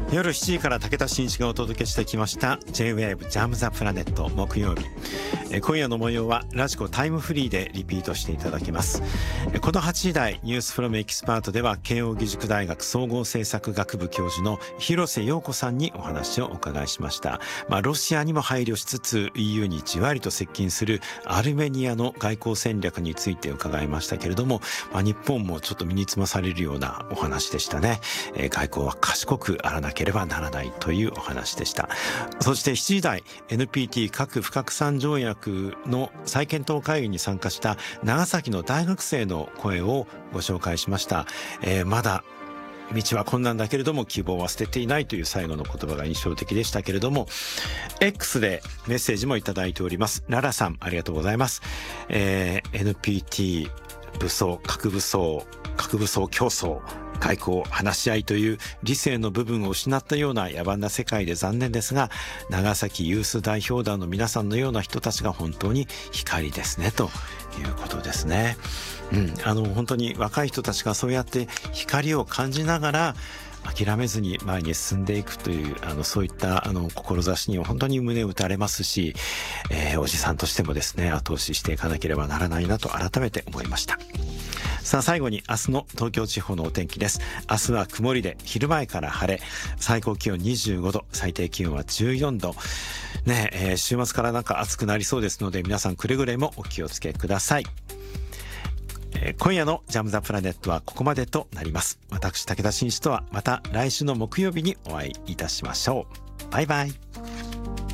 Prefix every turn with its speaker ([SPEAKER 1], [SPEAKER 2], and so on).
[SPEAKER 1] 夜7時から武田真一がお届けしてきました J-Wave ジャムザプラネット木曜日。今夜の模様はラジコタイムフリーでリピートしていただきます。この8時台ニュースフロムエキスパートでは慶應義塾大学総合政策学部教授の広瀬陽子さんにお話をお伺いしました。ロシアにも配慮しつつ EU にじわりと接近するアルメニアの外交戦略について伺いましたけれども、日本もちょっと身につまされるようなお話でしたね。外交は賢くあらなければならないというお話でした。そして7時台 NPT 核不拡散条約の再検討会議に参加した長崎の大学生の声をご紹介しました。まだ道は困難だけれども希望は捨てていないという最後の言葉が印象的でしたけれども、 X でメッセージもいただいております。ララさんありがとうございます。NPT 武装核武装競争外交話し合いという理性の部分を失ったような野蛮な世界で残念ですが、長崎ユース代表団の皆さんのような人たちが本当に光ですねということですね。本当に若い人たちがそうやって光を感じながら諦めずに前に進んでいくというそういった志には本当に胸を打たれますし、おじさんとしてもですね後押ししていかなければならないなと改めて思いました。さあ最後に明日の東京地方のお天気です。明日は曇りで昼前から晴れ、最高気温25度、最低気温は14度ね。週末から暑くなりそうですので皆さんくれぐれもお気をつけください。今夜のジャムザプラネットはここまでとなります。私武田真一とはまた来週の木曜日にお会いいたしましょう。バイバイ。